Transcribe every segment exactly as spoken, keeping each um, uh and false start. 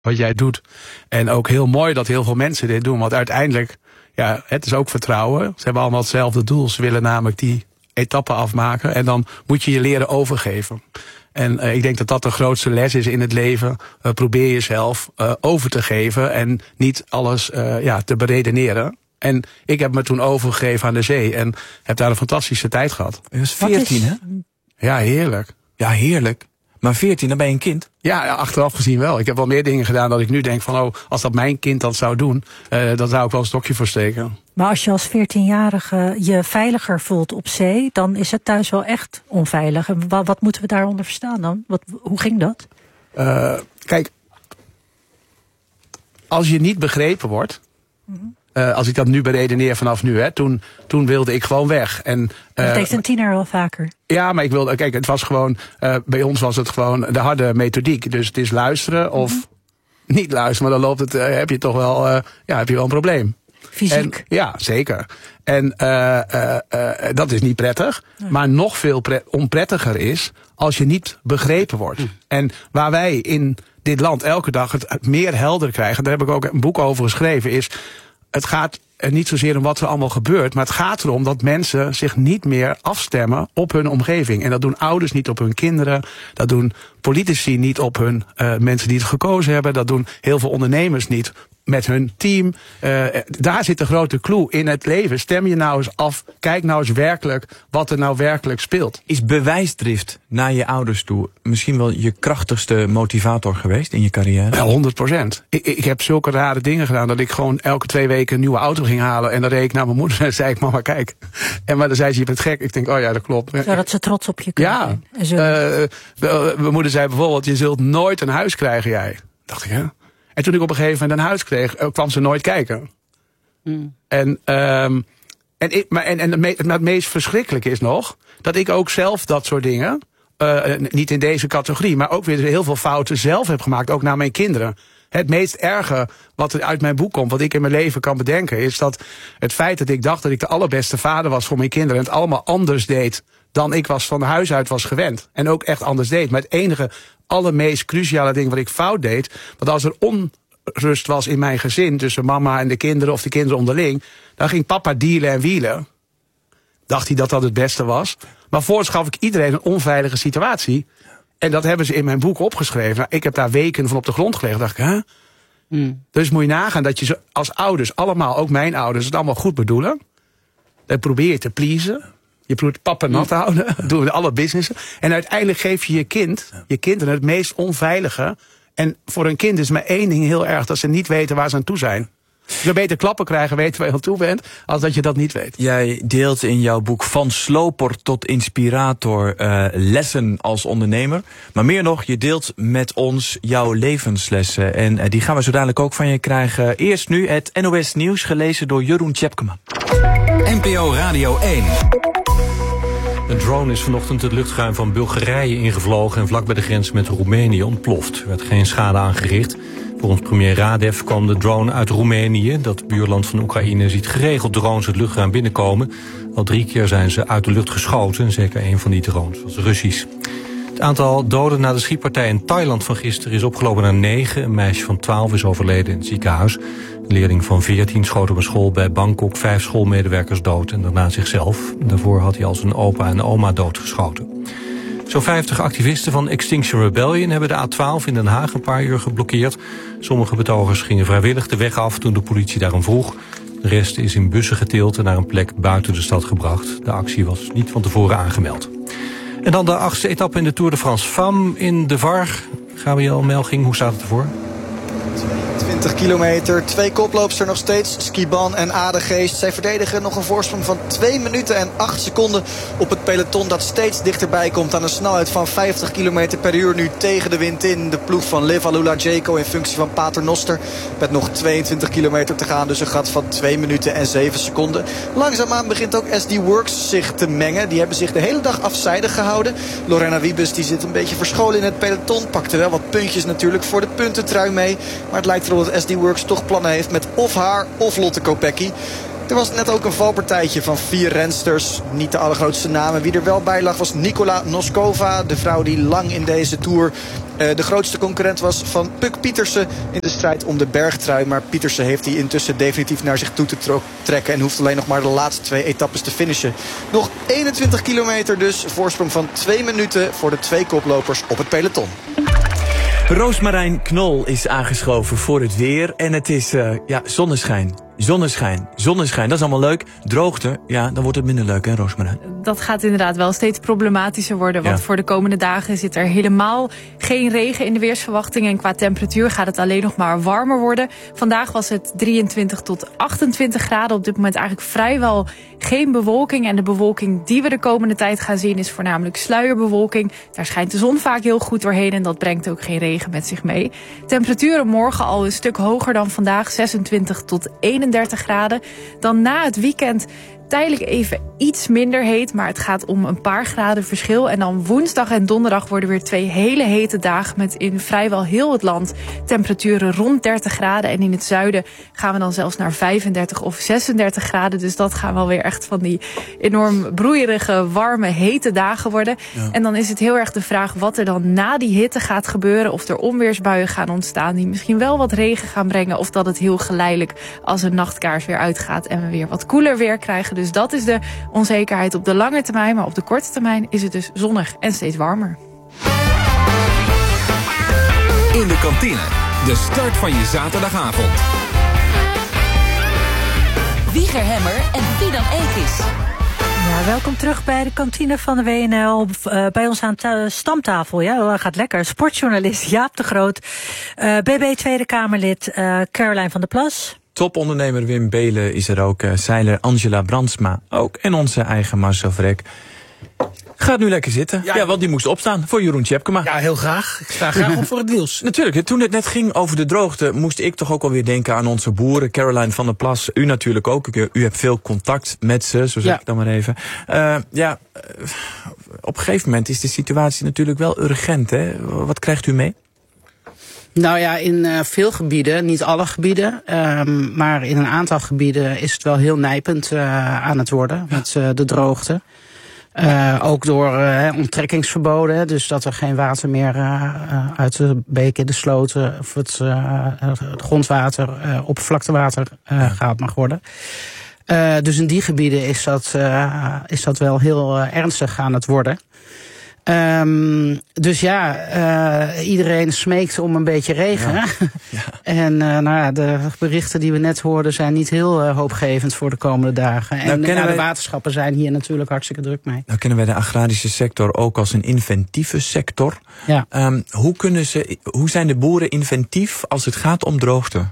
wat jij doet. En ook heel mooi dat heel veel mensen dit doen. Want uiteindelijk, ja, het is ook vertrouwen. Ze hebben allemaal hetzelfde doel. Ze willen namelijk die etappen afmaken. En dan moet je je leren overgeven. En uh, ik denk dat dat de grootste les is in het leven. Uh, probeer jezelf uh, over te geven en niet alles uh, ja, te beredeneren. En ik heb me toen overgegeven aan de zee en heb daar een fantastische tijd gehad. Je was veertien, hè? Ja, heerlijk. Ja, heerlijk. Maar veertien, dan ben je een kind? Ja, achteraf gezien wel. Ik heb wel meer dingen gedaan dat ik nu denk van, oh, als dat mijn kind dat zou doen, uh, dan zou ik wel een stokje voor steken. Maar als je als veertienjarige je veiliger voelt op zee, dan is het thuis wel echt onveilig. En wat, wat moeten we daaronder verstaan dan? Wat, hoe ging dat? Uh, kijk, als je niet begrepen wordt, mm-hmm. Uh, als ik dat nu beredeneer vanaf nu, hè, toen, toen wilde ik gewoon weg. En, uh, dat heeft een tiener wel vaker. Ja, maar ik wilde, kijk, het was gewoon, uh, bij ons was het gewoon de harde methodiek. Dus het is luisteren of mm-hmm. niet luisteren, maar dan loopt het, uh, heb je toch wel, uh, ja, heb je wel een probleem. Fysiek. En, ja, zeker. En uh, uh, uh, dat is niet prettig. Nee. Maar nog veel pre- onprettiger is als je niet begrepen wordt. Mm. En waar wij in dit land elke dag het, het meer helder krijgen, daar heb ik ook een boek over geschreven, is het gaat er niet zozeer om wat er allemaal gebeurt, maar het gaat erom dat mensen zich niet meer afstemmen op hun omgeving. En dat doen ouders niet op hun kinderen, dat doen politici niet op hun uh, mensen die het gekozen hebben, dat doen heel veel ondernemers niet met hun team. Uh, daar zit de grote clue in het leven. Stem je nou eens af, kijk nou eens werkelijk wat er nou werkelijk speelt. Is bewijsdrift naar je ouders toe misschien wel je krachtigste motivator geweest in je carrière? Ja, honderd procent. Ik, ik heb zulke rare dingen gedaan dat ik gewoon elke twee weken een nieuwe auto ging halen. En dan reed ik naar mijn moeder en zei ik, mama, kijk. En maar dan zei ze, je bent gek. Ik denk, oh ja, dat klopt. Zodat ze trots op je kunnen ja, zijn. Uh, mijn moeder zei bijvoorbeeld, je zult nooit een huis krijgen, jij. Dacht ik, hè? En toen ik op een gegeven moment een huis kreeg, kwam ze nooit kijken. Mm. En, um, en, ik, maar, en, en het, me, het meest verschrikkelijke is nog dat ik ook zelf dat soort dingen, uh, niet in deze categorie, maar ook weer heel veel fouten zelf heb gemaakt, ook naar mijn kinderen. Het meest erge wat er uit mijn boek komt, wat ik in mijn leven kan bedenken, is dat het feit dat ik dacht dat ik de allerbeste vader was voor mijn kinderen en het allemaal anders deed dan ik was van huis uit was gewend. En ook echt anders deed. Maar het enige, allermeest cruciale ding wat ik fout deed, want als er onrust was in mijn gezin tussen mama en de kinderen of de kinderen onderling, dan ging papa dealen en wielen. Dacht hij dat dat het beste was. Maar voorts gaf ik iedereen een onveilige situatie. En dat hebben ze in mijn boek opgeschreven. Nou, ik heb daar weken van op de grond gelegen. Dacht ik, hè? Mm. Dus moet je nagaan dat je ze als ouders, allemaal, ook mijn ouders, het allemaal goed bedoelen. Dan probeer je te pleasen. Je probeert papa nat te houden. Dat doen we in alle businessen. En uiteindelijk geef je je kind, je kinderen het meest onveilige. En voor een kind is maar één ding heel erg, dat ze niet weten waar ze aan toe zijn. Je zou beter klappen krijgen, weten waar je aan toe bent, als dat je dat niet weet. Jij deelt in jouw boek van sloper tot inspirator uh, lessen als ondernemer. Maar meer nog, je deelt met ons jouw levenslessen. En uh, die gaan we zo dadelijk ook van je krijgen. Eerst nu het N O S Nieuws, gelezen door Jeroen Tjepkema. N P O Radio één. Een drone is vanochtend het luchtruim van Bulgarije ingevlogen en vlak bij de grens met Roemenië ontploft. Er werd geen schade aangericht. Volgens premier Radev kwam de drone uit Roemenië. Dat buurland van Oekraïne ziet geregeld drones het luchtruim binnenkomen. Al drie keer zijn ze uit de lucht geschoten. Zeker één van die drones was Russisch. Het aantal doden na de schietpartij in Thailand van gisteren is opgelopen naar negen. Een meisje van twaalf is overleden in het ziekenhuis. Een leerling van veertien schoot op een school bij Bangkok vijf schoolmedewerkers dood en daarna zichzelf. Daarvoor had hij al zijn opa en oma doodgeschoten. Zo'n vijftig activisten van Extinction Rebellion hebben de A twaalf in Den Haag een paar uur geblokkeerd. Sommige betogers gingen vrijwillig de weg af toen de politie daarom vroeg. De rest is in bussen getild en naar een plek buiten de stad gebracht. De actie was niet van tevoren aangemeld. En dan de achtste etappe in de Tour de France Femmes in de Var. Gabriel Melching, hoe staat het ervoor? twintig kilometer, twee koploopsters nog steeds, Skiban en Adegeest. Zij verdedigen nog een voorsprong van twee minuten en acht seconden op het peloton dat steeds dichterbij komt aan een snelheid van vijftig kilometer per uur. Nu tegen de wind in de ploeg van Liv Alula-Jayco in functie van Paternoster. Met nog tweeëntwintig kilometer te gaan, dus een gat van twee minuten en zeven seconden. Langzaamaan begint ook S D Works zich te mengen. Die hebben zich de hele dag afzijdig gehouden. Lorena Wiebes die zit een beetje verscholen in het peloton. Pakte wel wat puntjes natuurlijk voor de puntentrui mee. Maar het lijkt erop dat S D Works toch plannen heeft met of haar of Lotte Kopecky. Er was net ook een valpartijtje van vier rensters. Niet de allergrootste namen. Wie er wel bij lag was Nikola Noskova. De vrouw die lang in deze Tour uh, de grootste concurrent was van Puk Pietersen in de strijd om de bergtrui. Maar Pietersen heeft die intussen definitief naar zich toe te tro- trekken. En hoeft alleen nog maar de laatste twee etappes te finishen. Nog eenentwintig kilometer dus. Voorsprong van twee minuten voor de twee koplopers op het peloton. Roosmarijn Knol is aangeschoven voor het weer. En het is uh, ja, zonneschijn. Zonneschijn, zonneschijn, dat is allemaal leuk. Droogte, ja, dan wordt het minder leuk, hè, Roosmarijn? Dat gaat inderdaad wel steeds problematischer worden. Want ja. voor de komende dagen zit er helemaal geen regen in de weersverwachting. En qua temperatuur gaat het alleen nog maar warmer worden. Vandaag was het drieëntwintig tot achtentwintig graden. Op dit moment eigenlijk vrijwel geen bewolking. En de bewolking die we de komende tijd gaan zien is voornamelijk sluierbewolking. Daar schijnt de zon vaak heel goed doorheen en dat brengt ook geen regen met zich mee. Temperaturen morgen al een stuk hoger dan vandaag, zesentwintig tot eenendertig graden. Dan na het weekend tijdelijk even iets minder heet, maar het gaat om een paar graden verschil. En dan woensdag en donderdag worden weer twee hele hete dagen met in vrijwel heel het land temperaturen rond dertig graden. En in het zuiden gaan we dan zelfs naar vijfendertig of zesendertig graden. Dus dat gaan wel weer echt van die enorm broeierige, warme, hete dagen worden. Ja. En dan is het heel erg de vraag wat er dan na die hitte gaat gebeuren. Of er onweersbuien gaan ontstaan die misschien wel wat regen gaan brengen. Of dat het heel geleidelijk als een nachtkaars weer uitgaat en we weer wat koeler weer krijgen. Dus dat is de onzekerheid op de lange termijn. Maar op de korte termijn is het dus zonnig en steeds warmer. In de kantine, de start van je zaterdagavond. Wieger Hemmer en Fidan Ekis. Ja, welkom terug bij de kantine van de W N L. Uh, bij ons aan de stamtafel, ja, dat gaat lekker. Sportjournalist Jaap de Groot. Uh, B B Tweede Kamerlid uh, Caroline van der Plas. Topondernemer Wim Beelen is er ook. Uh, zeiler Angela Brandsma ook. En onze eigen Marcel Vrek. Gaat nu lekker zitten. Ja, ja, want die moest opstaan voor Jeroen Tjepkema. Ja, heel graag. Ik sta graag op voor het nieuws. Natuurlijk, toen het net ging over de droogte, moest ik toch ook alweer denken aan onze boeren. Caroline van der Plas, u natuurlijk ook. U hebt veel contact met ze, zo zeg ja. ik dan maar even. Uh, ja, uh, op een gegeven moment is de situatie natuurlijk wel urgent, hè? Wat krijgt u mee? Nou ja, in uh, veel gebieden, niet alle gebieden, um, maar in een aantal gebieden is het wel heel nijpend uh, aan het worden met uh, de droogte. Uh, ook door uh, onttrekkingsverboden, dus dat er geen water meer uh, uit de beken, de sloten of het, uh, het grondwater, uh, oppervlaktewater uh, gehaald mag worden. Uh, dus in die gebieden is dat, uh, is dat wel heel uh, ernstig aan het worden. Um, dus ja, uh, iedereen smeekt om een beetje regen. Ja. Ja. En uh, nou ja, de berichten die we net hoorden zijn niet heel uh, hoopgevend voor de komende dagen. En nou, ja, de wij... waterschappen zijn hier natuurlijk hartstikke druk mee. Nou kennen wij de agrarische sector ook als een inventieve sector. Ja. Um, hoe, kunnen ze, hoe zijn de boeren inventief als het gaat om droogte?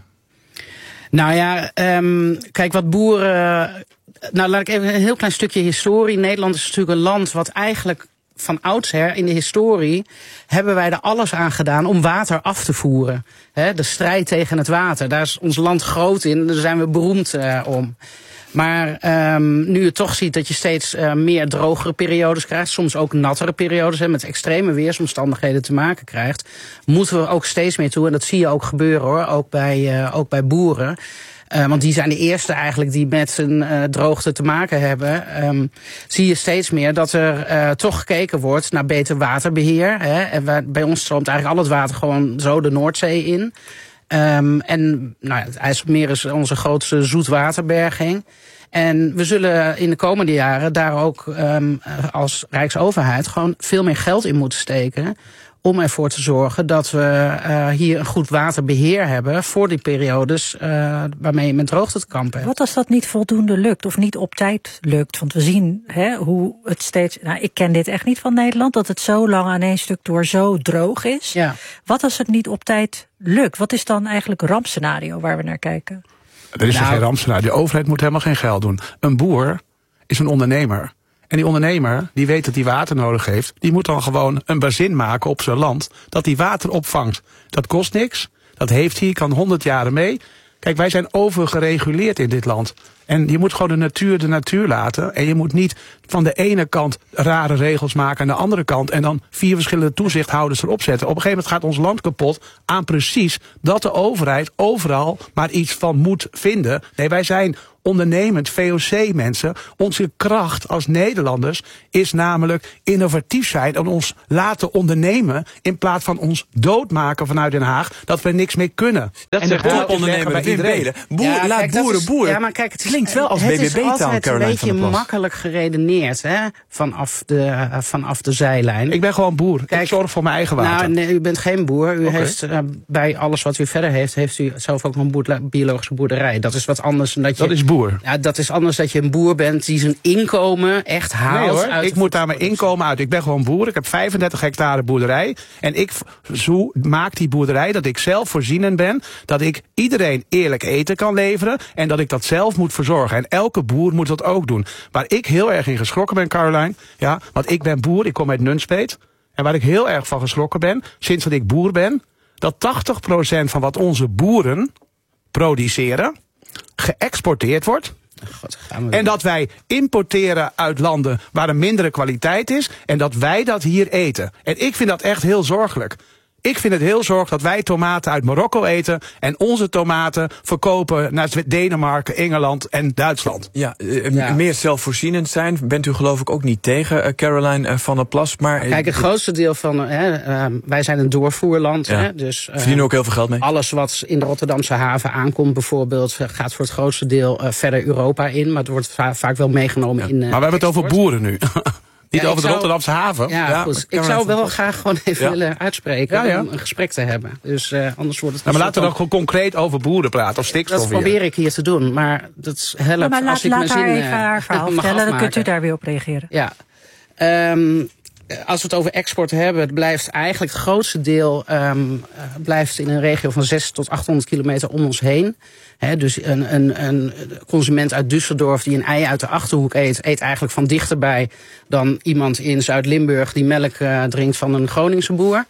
Nou ja, um, kijk wat boeren... Nou laat ik even een heel klein stukje historie. Nederland is natuurlijk een land wat eigenlijk... van oudsher in de historie hebben wij er alles aan gedaan om water af te voeren. He, de strijd tegen het water, daar is ons land groot in, daar zijn we beroemd uh, om. Maar um, nu je toch ziet dat je steeds uh, meer drogere periodes krijgt, soms ook nattere periodes, he, met extreme weersomstandigheden te maken krijgt, moeten we ook steeds meer toe, en dat zie je ook gebeuren hoor, ook bij, uh, ook bij boeren. Uh, want die zijn de eerste eigenlijk die met een uh, droogte te maken hebben. Um, zie je steeds meer dat er uh, toch gekeken wordt naar beter waterbeheer. Hè. En wij, bij ons stroomt eigenlijk al het water gewoon zo de Noordzee in. Um, en nou, het IJsselmeer is onze grootste zoetwaterberging. En we zullen in de komende jaren daar ook um, als Rijksoverheid gewoon veel meer geld in moeten steken. Om ervoor te zorgen dat we uh, hier een goed waterbeheer hebben voor die periodes uh, waarmee je met droogte te kampen hebt. Wat als dat niet voldoende lukt of niet op tijd lukt? Want we zien hè, hoe het steeds... Nou, ik ken dit echt niet van Nederland, dat het zo lang aan één stuk door zo droog is. Ja. Wat als het niet op tijd lukt? Wat is dan eigenlijk een rampscenario waar we naar kijken? Er is nou, geen rampscenario. De overheid moet helemaal geen geld doen. Een boer is een ondernemer. En die ondernemer, die weet dat hij water nodig heeft, die moet dan gewoon een bazin maken op zijn land, dat hij water opvangt. Dat kost niks, dat heeft hij, kan honderd jaren mee. Kijk, wij zijn overgereguleerd in dit land. En je moet gewoon de natuur de natuur laten. En je moet niet van de ene kant rare regels maken aan de andere kant en dan vier verschillende toezichthouders erop zetten. Op een gegeven moment gaat ons land kapot aan precies dat de overheid overal maar iets van moet vinden. Nee, wij zijn ondernemend V O C-mensen. Onze kracht als Nederlanders is namelijk innovatief zijn en ons laten ondernemen in plaats van ons doodmaken vanuit Den Haag dat we niks meer kunnen. Dat en zegt de topondernemer Wim Beelen. Boer, ja, laat kijk, boeren is, boeren. Ja, maar kijk, het is, klinkt wel als B B B-taal, Caroline van der Plas. Het is altijd een beetje makkelijk geredeneerd, hè, vanaf de, uh, vanaf de zijlijn. Ik ben gewoon boer. Kijk, ik zorg voor mijn eigen water. Nou, nee, u bent geen boer. U Okay. heeft uh, bij alles wat u verder heeft, heeft u zelf ook nog een boer, biologische boerderij. Dat is wat anders dan dat je... Dat is boer. Ja, dat is anders dat je een boer bent die zijn inkomen echt haalt. Nee hoor, uit ik moet daar mijn inkomen uit. Ik ben gewoon boer. Ik heb vijfendertig hectare boerderij. En ik zo maak die boerderij dat ik zelf voorzienend ben. Dat ik iedereen eerlijk eten kan leveren. En dat ik dat zelf moet verzorgen. En elke boer moet dat ook doen. Waar ik heel erg in geschrokken ben, Caroline. Ja, want ik ben boer, ik kom uit Nunspeet. En waar ik heel erg van geschrokken ben, sinds dat ik boer ben, dat tachtig procent van wat onze boeren produceren, geëxporteerd wordt. God, gaan we en dat wij importeren uit landen waar een mindere kwaliteit is. En dat wij dat hier eten. En ik vind dat echt heel zorgelijk. Ik vind het heel zorg dat wij tomaten uit Marokko eten en onze tomaten verkopen naar Denemarken, Engeland en Duitsland. Ja, uh, ja. meer zelfvoorzienend zijn bent u geloof ik ook niet tegen, uh, Caroline uh, van der Plas. Maar kijk, het grootste deel van, hè, uh, wij zijn een doorvoerland, ja. hè, dus uh, verdienen ook heel veel geld mee. Alles wat in de Rotterdamse haven aankomt, bijvoorbeeld, gaat voor het grootste deel uh, verder Europa in, maar het wordt va vaak wel meegenomen ja. in. Uh, maar we hebben export. het over boeren nu. Niet ja, over de zou, Rotterdamse haven. Ja, ja goed. Ik zou wel graag gewoon even ja. willen uitspreken ja, ja. om een gesprek te hebben. Dus uh, anders wordt het. Ja, maar laten we dan gewoon concreet over boeren praten of stikstof. Dat probeer ik hier te doen, maar dat helpt ja, maar laat, als ik laat mijn haar zin even haar verhaal vertellen, dan kunt u daar weer op reageren. Ja. Um, als we het over export hebben, het blijft eigenlijk het grootste deel um, uh, blijft in een regio van zes tot achthonderd kilometer om ons heen. He, dus een, een, een consument uit Düsseldorf die een ei uit de Achterhoek eet, eet eigenlijk van dichterbij dan iemand in Zuid-Limburg die melk uh, drinkt van een Groningse boer.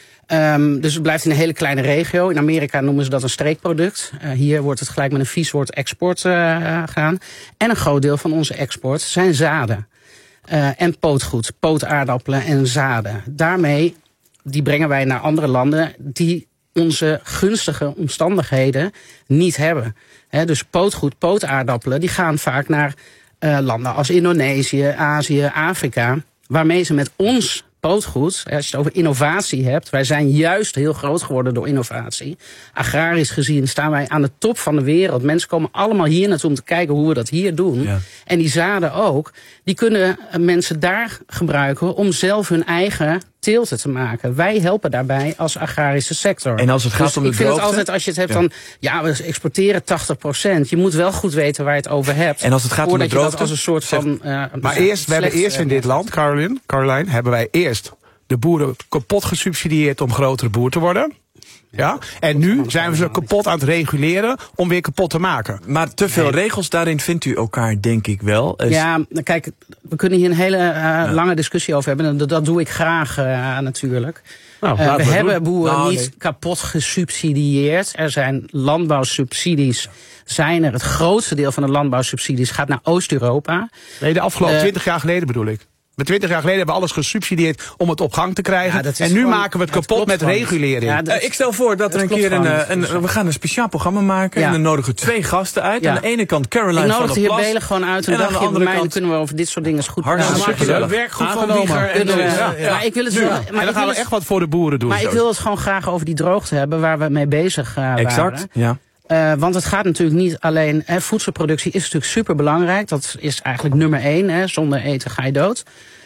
Um, dus het blijft in een hele kleine regio. In Amerika noemen ze dat een streekproduct. Uh, hier wordt het gelijk met een vies woord export uh, gedaan. En een groot deel van onze export zijn zaden. Uh, en pootgoed, pootaardappelen en zaden. Daarmee, die brengen wij naar andere landen die onze gunstige omstandigheden niet hebben. He, dus pootgoed, pootaardappelen, die gaan vaak naar uh, landen als Indonesië, Azië, Afrika, waarmee ze met ons pootgoed, als je het over innovatie hebt, wij zijn juist heel groot geworden door innovatie. Agrarisch gezien staan wij aan de top van de wereld. Mensen komen allemaal hier naartoe om te kijken hoe we dat hier doen. Ja. En die zaden ook, die kunnen mensen daar gebruiken om zelf hun eigen teelten te maken. Wij helpen daarbij als agrarische sector. En als het gaat dus om de ik vind droogte? het altijd, als je het hebt ja. dan, ja, we exporteren tachtig procent. Je moet wel goed weten waar je het over hebt. En als het gaat om de droogte? Dat als een soort van, uh, maar eerst, we hebben eerst in dit land, Caroline, Caroline, hebben wij eerst de boeren kapot gesubsidieerd om grotere boer te worden. Ja? En nu zijn we ze kapot aan het reguleren om weer kapot te maken. Maar te veel nee. regels, daarin vindt u elkaar denk ik wel. Dus ja, kijk, we kunnen hier een hele uh, ja. lange discussie over hebben. En dat, dat doe ik graag uh, natuurlijk. Nou, uh, we, we hebben boeren nou, niet nee. kapot gesubsidieerd. Er zijn landbouwsubsidies. Zijn er het grootste deel van de landbouwsubsidies gaat naar Oost-Europa. Nee, de afgelopen twintig uh, jaar geleden bedoel ik. Met twintig jaar geleden hebben we alles gesubsidieerd om het op gang te krijgen. Ja, en nu gewoon, maken we het kapot met regulering. Ja, uh, ik stel voor dat er een keer een, een, een... We gaan een speciaal programma maken. Ja. En dan nodigen twee gasten uit. Ja. Aan de ene kant Caroline van der Plas. Ik nodig de heer Belen gewoon uit. En, en aan de andere kant kunnen we over dit soort dingen goed praten. Hartstikke Ja, de werkgroep van Wieger. En, uh, ja. Ja. Maar ik wil het ja. wel, maar en dan gaan we echt wat voor de boeren doen. Maar zo. Ik wil het gewoon graag over die droogte hebben waar we mee bezig uh, waren. Exact, ja. Uh, want het gaat natuurlijk niet alleen... Hè, voedselproductie is natuurlijk superbelangrijk. Dat is eigenlijk nummer één. Hè, zonder eten ga je dood.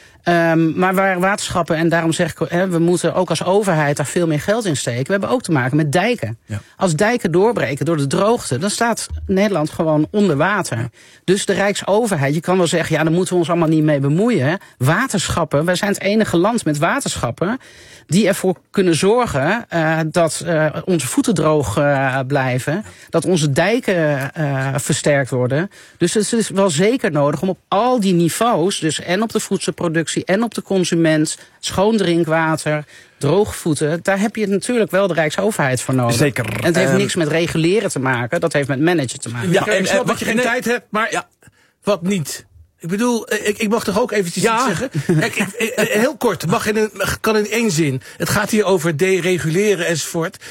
Um, maar waar waterschappen, en daarom zeg ik, hè, we moeten ook als overheid daar veel meer geld in steken. We hebben ook te maken met dijken. Ja. Als dijken doorbreken door de droogte, dan staat Nederland gewoon onder water. Ja. Dus de Rijksoverheid, je kan wel zeggen, ja, daar moeten we ons allemaal niet mee bemoeien. Waterschappen, wij zijn het enige land met waterschappen die ervoor kunnen zorgen uh, dat uh, onze voeten droog uh, blijven. Dat onze dijken uh, versterkt worden. Dus het is wel zeker nodig om op al die niveaus, dus en op de voedselproductie en op de consument, schoon drinkwater, droge voeten, daar heb je natuurlijk wel de Rijksoverheid voor nodig. Zeker. En het heeft um, niks met reguleren te maken, dat heeft met managen te maken. Ja, en, ik snap dat je geen nee. tijd hebt, maar ja, wat niet? Ik bedoel, ik, ik mag toch ook eventjes ja. iets zeggen? Kijk, ik, ik, heel kort, mag in een, kan in één zin. Het gaat hier over dereguleren enzovoort.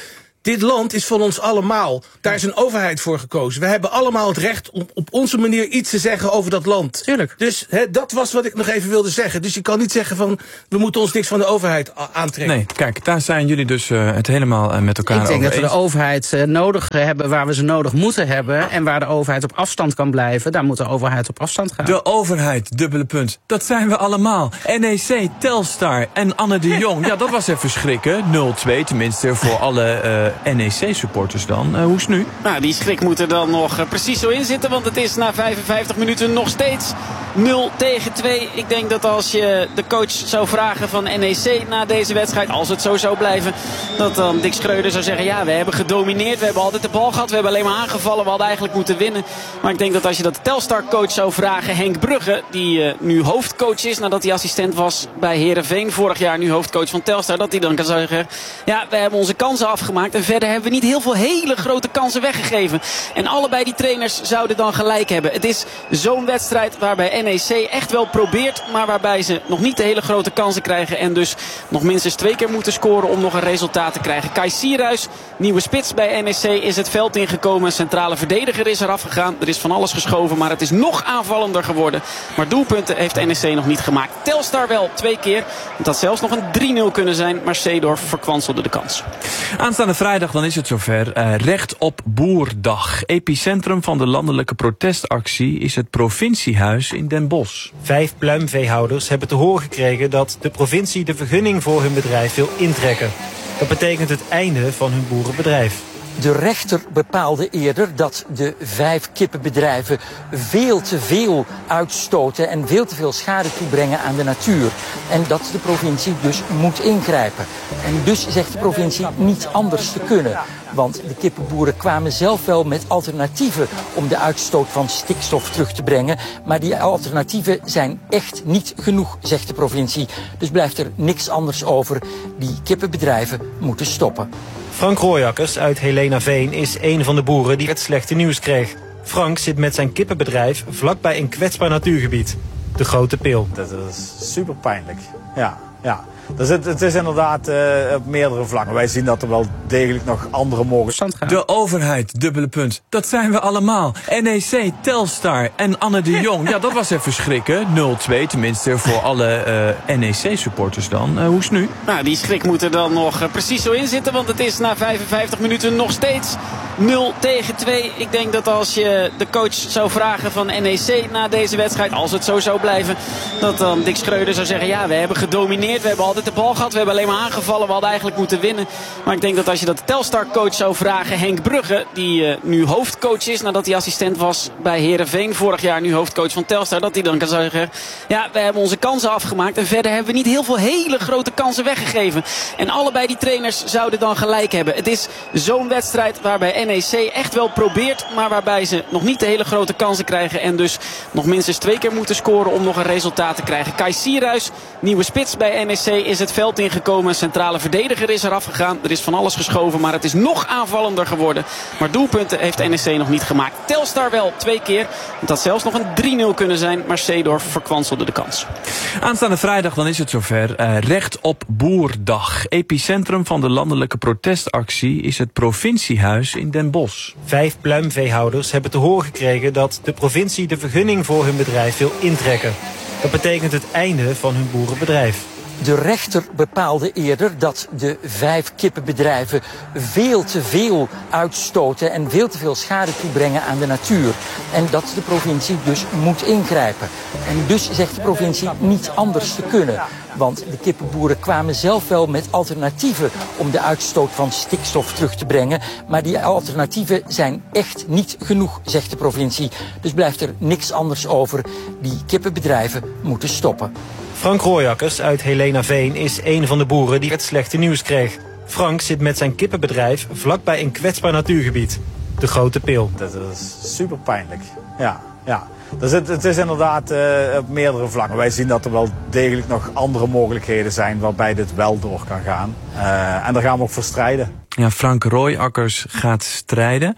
dit land is van ons allemaal. Daar is een overheid voor gekozen. We hebben allemaal het recht om op onze manier iets te zeggen over dat land. Tuurlijk. Dus he, dat was wat ik nog even wilde zeggen. Dus je kan niet zeggen van, we moeten ons niks van de overheid aantrekken. Nee, kijk, daar zijn jullie dus uh, het helemaal uh, met elkaar over Ik denk eens. dat we de overheid uh, nodig hebben waar we ze nodig moeten hebben. En waar de overheid op afstand kan blijven, daar moet de overheid op afstand gaan. De overheid, dubbele punt. Dat zijn we allemaal. N E C, Telstar en Anne de Jong. Ja, dat was even schrikken. nul twee, tenminste voor alle uh, N E C-supporters dan. Uh, hoe is het nu? Nou, die schrik moet er dan nog uh, precies zo in zitten. Want het is na vijfenvijftig minuten nog steeds nul tegen twee. Ik denk dat als je de coach zou vragen van N E C na deze wedstrijd, als het zo zou blijven, dat dan Dick Schreuder zou zeggen, ja, we hebben gedomineerd. We hebben altijd de bal gehad. We hebben alleen maar aangevallen. We hadden eigenlijk moeten winnen. Maar ik denk dat als je dat de Telstar-coach zou vragen, Henk Brugge, die uh, nu hoofdcoach is nadat hij assistent was bij Heerenveen, vorig jaar nu hoofdcoach van Telstar, dat hij dan kan zeggen, ja, we hebben onze kansen afgemaakt en verder hebben we niet heel veel hele grote kansen weggegeven. En allebei die trainers zouden dan gelijk hebben. Het is zo'n wedstrijd waarbij N E C echt wel probeert, maar waarbij ze nog niet de hele grote kansen krijgen en dus nog minstens twee keer moeten scoren om nog een resultaat te krijgen. Kai Sierhuis, nieuwe spits bij N E C, is het veld ingekomen. Een centrale verdediger is eraf gegaan. Er is van alles geschoven, maar het is nog aanvallender geworden. Maar doelpunten heeft N E C nog niet gemaakt. Telstar wel twee keer. Het had zelfs nog een drie nul kunnen zijn, maar Seedorf verkwanselde de kans. Aanstaande vrijdag, dan is het zover. Uh, Recht op Boerdag. Epicentrum van de landelijke protestactie is het provinciehuis in Den Bosch. Vijf pluimveehouders hebben te horen gekregen dat de provincie de vergunning voor hun bedrijf wil intrekken. Dat betekent het einde van hun boerenbedrijf. De rechter bepaalde eerder dat de vijf kippenbedrijven veel te veel uitstoten en veel te veel schade toebrengen aan de natuur. En dat de provincie dus moet ingrijpen. En dus zegt de provincie niet anders te kunnen. Want de kippenboeren kwamen zelf wel met alternatieven om de uitstoot van stikstof terug te brengen. Maar die alternatieven zijn echt niet genoeg, zegt de provincie. Dus blijft er niks anders over. Die kippenbedrijven moeten stoppen. Frank Rooijakkers uit Helenaveen is een van de boeren die het slechte nieuws kreeg. Frank zit met zijn kippenbedrijf vlakbij een kwetsbaar natuurgebied. De Grote Pil. Dat is super pijnlijk. Ja, ja. Dus het, het is inderdaad uh, op meerdere vlakken. Wij zien dat er wel degelijk nog andere mogelijkheden zijn. De overheid, dubbele punt. Dat zijn we allemaal. N E C, Telstar en Anne de Jong. Ja, dat was even schrikken. nul twee, tenminste voor alle uh, N E C-supporters dan. Uh, hoe is het nu? Nou, die schrik moet er dan nog uh, precies zo in zitten. Want het is na vijfenvijftig minuten nog steeds nul tegen twee. Ik denk dat als je de coach zou vragen van N E C na deze wedstrijd, als het zo zou blijven, dat dan Dick Schreuder zou zeggen, ja, we hebben gedomineerd. We hebben altijd de bal gehad. We hebben alleen maar aangevallen. We hadden eigenlijk moeten winnen. Maar ik denk dat als je dat de Telstar-coach zou vragen, Henk Brugge, die uh, nu hoofdcoach is nadat hij assistent was bij Heerenveen, vorig jaar nu hoofdcoach van Telstar, dat hij dan kan zeggen, ja, we hebben onze kansen afgemaakt en verder hebben we niet heel veel hele grote kansen weggegeven. En allebei die trainers zouden dan gelijk hebben. Het is zo'n wedstrijd waarbij N E C echt wel probeert, maar waarbij ze nog niet de hele grote kansen krijgen en dus nog minstens twee keer moeten scoren om nog een resultaat te krijgen. Kai Sierhuis, nieuwe spits bij N E C, is het veld ingekomen. Een centrale verdediger is eraf gegaan. Er is van alles geschoven, maar het is nog aanvallender geworden. Maar doelpunten heeft N E C nog niet gemaakt. Telstar wel twee keer. Het had zelfs nog een drie nul kunnen zijn, maar Seedorf verkwanselde de kans. Aanstaande vrijdag, dan is het zover. Uh, Recht op Boerdag. Epicentrum van de landelijke protestactie is het provinciehuis in Den Bosch. Vijf pluimveehouders hebben te horen gekregen dat de provincie de vergunning voor hun bedrijf wil intrekken. Dat betekent het einde van hun boerenbedrijf. De rechter bepaalde eerder dat de vijf kippenbedrijven veel te veel uitstoten en veel te veel schade toebrengen aan de natuur. En dat de provincie dus moet ingrijpen. En dus zegt de provincie niet anders te kunnen. Want de kippenboeren kwamen zelf wel met alternatieven om de uitstoot van stikstof terug te brengen. Maar die alternatieven zijn echt niet genoeg, zegt de provincie. Dus blijft er niks anders over. Die kippenbedrijven moeten stoppen. Frank Rooijakkers uit Helenaveen is een van de boeren die het slechte nieuws kreeg. Frank zit met zijn kippenbedrijf vlakbij een kwetsbaar natuurgebied. De Grote Pil. Dat is super pijnlijk. Ja, ja. Dus het, het is inderdaad uh, op meerdere vlakken. Wij zien dat er wel degelijk nog andere mogelijkheden zijn waarbij dit wel door kan gaan. Uh, en daar gaan we ook voor strijden. Ja, Frank Rooijakkers gaat strijden.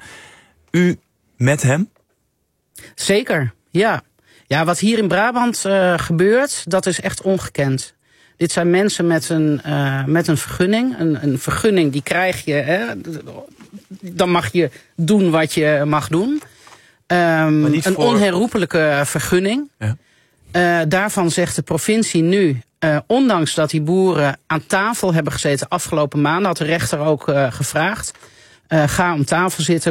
U met hem? Zeker, ja. Ja, wat hier in Brabant uh, gebeurt, dat is echt ongekend. Dit zijn mensen met een, uh, met een vergunning. Een, een vergunning die krijg je. Hè, dan mag je doen wat je mag doen. Um, een voor... onherroepelijke vergunning. Ja. Uh, daarvan zegt de provincie nu, uh, ondanks dat die boeren aan tafel hebben gezeten afgelopen maanden, had de rechter ook uh, gevraagd. Uh, ga om tafel zitten.